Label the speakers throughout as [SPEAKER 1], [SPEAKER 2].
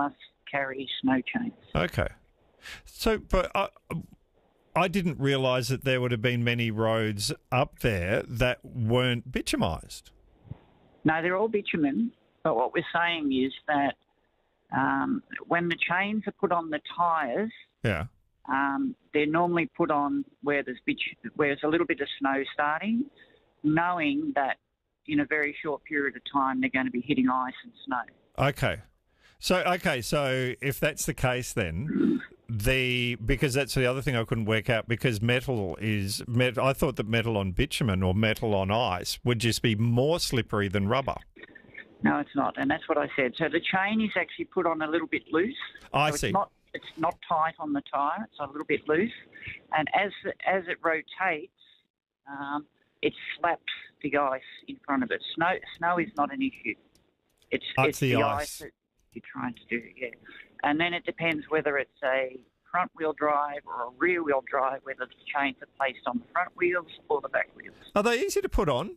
[SPEAKER 1] must carry snow chains.
[SPEAKER 2] Okay. So, but I didn't realise that there would have been many roads up there that weren't bitumised.
[SPEAKER 1] No, they're all bitumen, but what we're saying is that when the chains are put on the tyres,
[SPEAKER 2] Yeah.
[SPEAKER 1] they're normally put on where there's a little bit of snow starting, knowing that in a very short period of time they're going to be hitting ice and snow.
[SPEAKER 2] Okay. So if that's the case, then because that's the other thing I couldn't work out, because I thought that metal on bitumen or metal on ice would just be more slippery than rubber.
[SPEAKER 1] No, it's not, and that's what I said. So the chain is actually put on a little bit loose.
[SPEAKER 2] I
[SPEAKER 1] so
[SPEAKER 2] see.
[SPEAKER 1] It's not tight on the tyre. It's a little bit loose, and as it rotates, it slaps the ice in front of it. Snow is not an issue. It's
[SPEAKER 2] the
[SPEAKER 1] ice that you're trying to do, yeah. And then it depends whether it's a front-wheel drive or a rear-wheel drive, whether the chains are placed on the front wheels or the back wheels.
[SPEAKER 2] Are they easy to put on?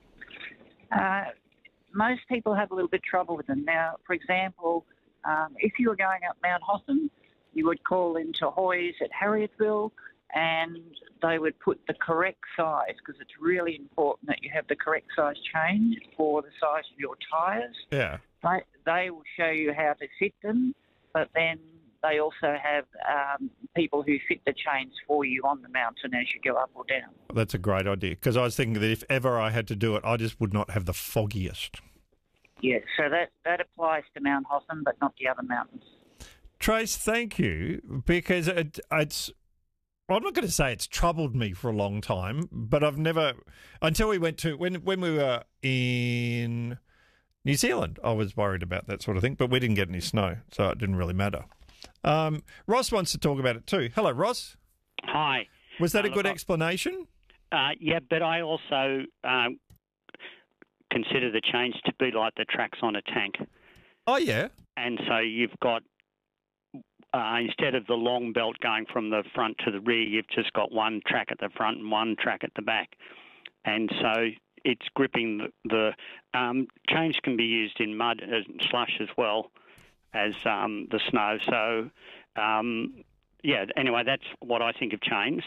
[SPEAKER 1] Most people have a little bit of trouble with them. Now, for example, if you were going up Mount Hotham, you would call into Hoy's at Harrietville, and they would put the correct size, because it's really important that you have the correct size chain for the size of your tyres.
[SPEAKER 2] Yeah.
[SPEAKER 1] They will show you how to fit them, but then they also have people who fit the chains for you on the mountain as you go up or down.
[SPEAKER 2] That's a great idea, because I was thinking that if ever I had to do it, I just would not have the foggiest.
[SPEAKER 1] Yeah, so that applies to Mount Hotham, but not the other mountains.
[SPEAKER 2] Trace, thank you, because I'm not going to say it's troubled me for a long time, but I've never, until we went to, when we were in New Zealand, I was worried about that sort of thing, but we didn't get any snow, so it didn't really matter. Ross wants to talk about it too. Hello, Ross.
[SPEAKER 3] Hi.
[SPEAKER 2] Was that a good explanation?
[SPEAKER 3] Yeah, but I also consider the change to be like the tracks on a tank.
[SPEAKER 2] Oh, yeah.
[SPEAKER 3] And so you've got, instead of the long belt going from the front to the rear, you've just got one track at the front and one track at the back. And so it's gripping the change can be used in mud and slush as well as the snow. So, yeah, anyway, that's what I think of chains.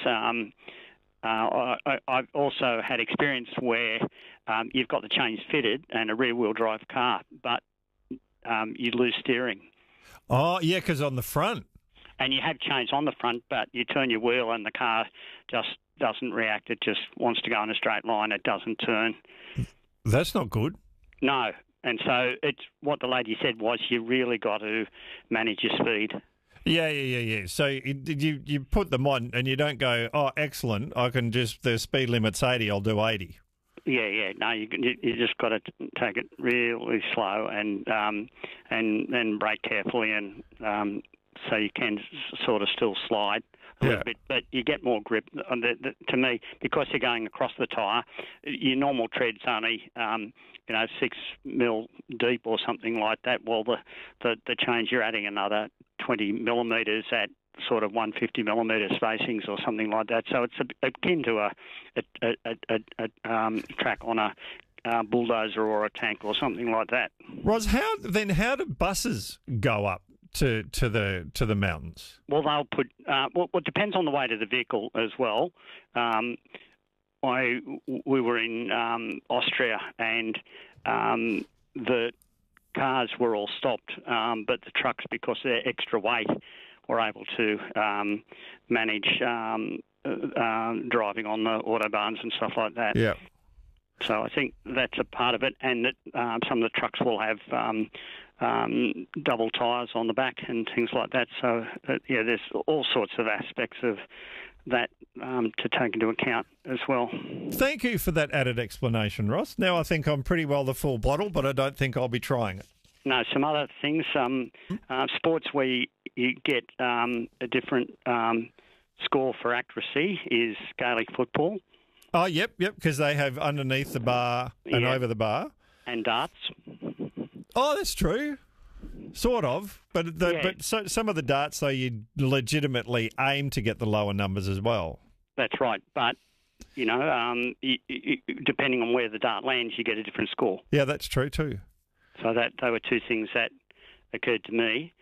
[SPEAKER 3] I've also had experience where you've got the chains fitted and a rear-wheel drive car, but you lose steering.
[SPEAKER 2] Oh, yeah, because on the front.
[SPEAKER 3] And you have chains on the front, but you turn your wheel and the car just doesn't react. It just wants to go in a straight line. It doesn't turn.
[SPEAKER 2] That's not good.
[SPEAKER 3] No. And so it's what the lady said was you really got to manage your speed.
[SPEAKER 2] Yeah. So you put them on and you don't go, oh, excellent, I can just, the speed limit's 80, I'll do 80.
[SPEAKER 3] Yeah. No, you just got to take it really slow and brake carefully, and so you can sort of still slide a little bit, but you get more grip. To me, because you're going across the tyre, your normal tread's only 6 mil deep or something like that. Well, the change, you're adding another 20 millimetres at sort of 150 millimetre spacings or something like that. So it's akin to a track on a bulldozer or a tank or something like that.
[SPEAKER 2] Ros, how do buses go up to the mountains?
[SPEAKER 3] Well, they'll put. It depends on the weight of the vehicle as well. We were in Austria, and the cars were all stopped, but the trucks, because of their extra weight, were able to manage driving on the autobahns and stuff like that.
[SPEAKER 2] Yeah.
[SPEAKER 3] So I think that's a part of it, and that some of the trucks will have double tyres on the back and things like that. So, there's all sorts of aspects of that to take into account as well.
[SPEAKER 2] Thank you for that added explanation, Ross. Now I think I'm pretty well the full bottle, but I don't think I'll be trying it.
[SPEAKER 3] No, some other things, sports where you get a different score for accuracy is Gaelic football.
[SPEAKER 2] Oh, yep, because they have underneath the bar and over the bar.
[SPEAKER 3] And darts.
[SPEAKER 2] Oh, that's true. Sort of. But some of the darts, though, you legitimately aim to get the lower numbers as well.
[SPEAKER 3] That's right. But, depending on where the dart lands, you get a different score.
[SPEAKER 2] Yeah, that's true too.
[SPEAKER 3] So they were two things that occurred to me.